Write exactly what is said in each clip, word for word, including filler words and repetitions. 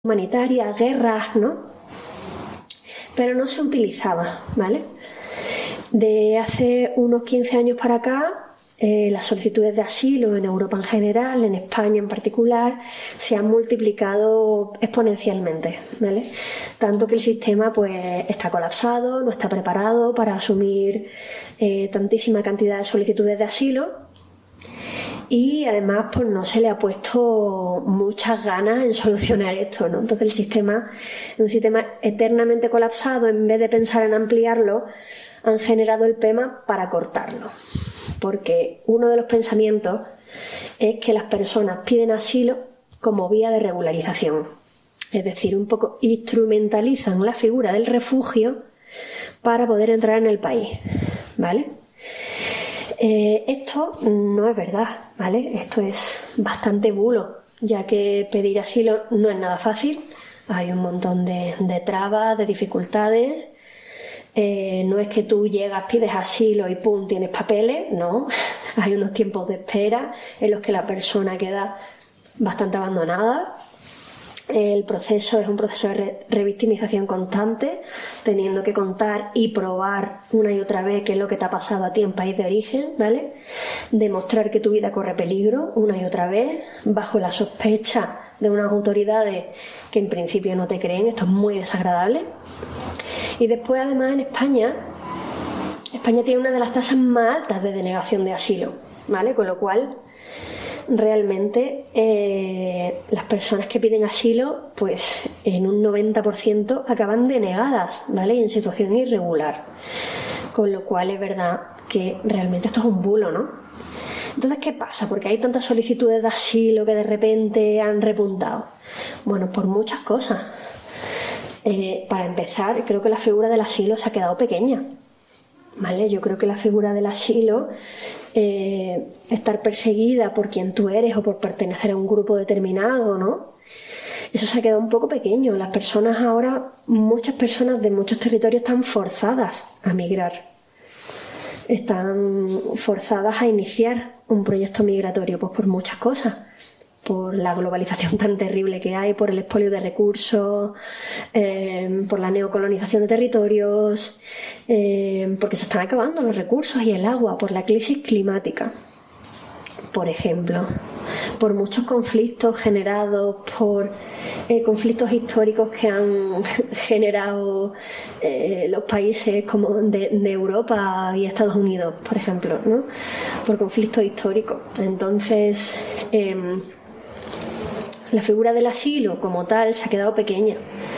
humanitarias, guerras, ¿no? Pero no se utilizaba, ¿vale? De hace unos quince años para acá, eh, las solicitudes de asilo en Europa en general, en España en particular, se han multiplicado exponencialmente, ¿vale? Tanto que el sistema pues está colapsado, no está preparado para asumir eh, tantísima cantidad de solicitudes de asilo. Y además pues no se le ha puesto muchas ganas en solucionar esto, ¿no? Entonces el sistema es un sistema eternamente colapsado. En vez de pensar en ampliarlo, han generado el P E M A para cortarlo. Porque uno de los pensamientos es que las personas piden asilo como vía de regularización. Es decir, un poco instrumentalizan la figura del refugio para poder entrar en el país, ¿vale? Eh, esto no es verdad, ¿vale? Esto es bastante bulo, ya que pedir asilo no es nada fácil. Hay un montón de, de trabas, de dificultades. Eh, no es que tú llegas, pides asilo y ¡pum!, tienes papeles, no. Hay unos tiempos de espera en los que la persona queda bastante abandonada. El proceso es un proceso de re revictimización constante, teniendo que contar y probar una y otra vez qué es lo que te ha pasado a ti en país de origen, ¿vale? Demostrar que tu vida corre peligro una y otra vez, bajo la sospecha de unas autoridades que en principio no te creen. Esto es muy desagradable. Y después, además, en España, España tiene una de las tasas más altas de denegación de asilo, ¿vale? Con lo cual, realmente eh, las personas que piden asilo pues en un noventa por ciento acaban denegadas, ¿vale? Y en situación irregular, con lo cual es verdad que realmente esto es un bulo, ¿no? Entonces, ¿qué pasa? Porque hay tantas solicitudes de asilo que de repente han repuntado. Bueno, por muchas cosas. Eh, para empezar, creo que la figura del asilo se ha quedado pequeña, ¿vale? Yo creo que la figura del asilo, eh, estar perseguida por quien tú eres o por pertenecer a un grupo determinado, ¿no? Eso se ha quedado un poco pequeño. Las personas ahora, muchas personas de muchos territorios están forzadas a migrar. Están forzadas a iniciar un proyecto migratorio, pues por muchas cosas. Por la globalización tan terrible que hay, por el expolio de recursos, eh, por la neocolonización de territorios, eh, porque se están acabando los recursos y el agua, por la crisis climática, por ejemplo, por muchos conflictos generados por eh, conflictos históricos que han generado eh, los países como de, de Europa y Estados Unidos, por ejemplo, ¿no? Por conflictos históricos. Entonces, eh, la figura del asilo como tal se ha quedado pequeña.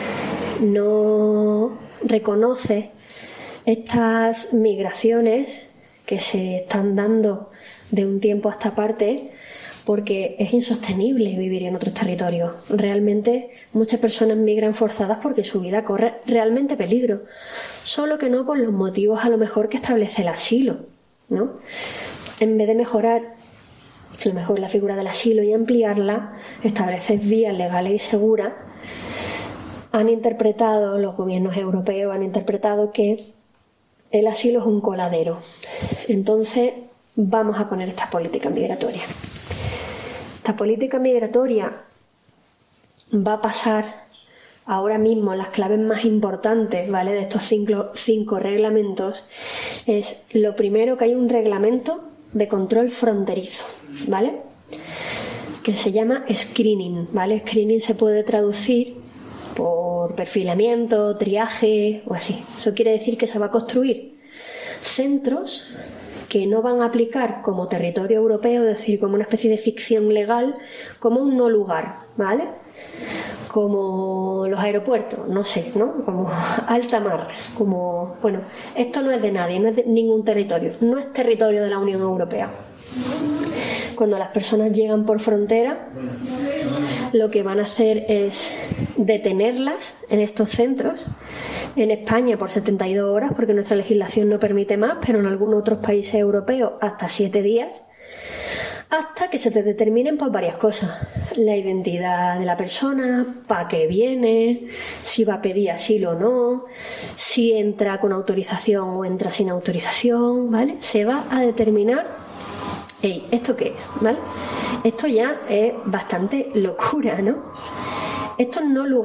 No reconoce estas migraciones que se están dando de un tiempo a esta parte, porque es insostenible vivir en otros territorios. Realmente muchas personas migran forzadas porque su vida corre realmente peligro, solo que no por los motivos a lo mejor que establece el asilo, ¿no? En vez de mejorar a lo mejor la figura del asilo y ampliarla, establecer vías legales y seguras, han interpretado, los gobiernos europeos han interpretado que el asilo es un coladero. Entonces vamos a poner esta política migratoria. Esta política migratoria va a pasar ahora mismo, las claves más importantes, ¿vale?, de estos cinco, cinco reglamentos, es lo primero, que hay un reglamento de control fronterizo, ¿vale?, que se llama screening, ¿vale? Screening se puede traducir por perfilamiento, triaje o así. Eso quiere decir que se va a construir centros que no van a aplicar como territorio europeo, es decir, como una especie de ficción legal, como un no lugar, ¿vale? Como los aeropuertos, no sé, ¿no? Como alta mar, como... Bueno, esto no es de nadie, no es de ningún territorio, no es territorio de la Unión Europea. Cuando las personas llegan por frontera, lo que van a hacer es detenerlas en estos centros. En España por setenta y dos horas, porque nuestra legislación no permite más, pero en algunos otros países europeos hasta siete días, hasta que se te determinen pues varias cosas: la identidad de la persona, para qué viene, si va a pedir asilo o no, si entra con autorización o entra sin autorización, ¿vale? Se va a determinar, hey, ¿esto qué es? ¿Vale? Esto ya es bastante locura, ¿no? Estos no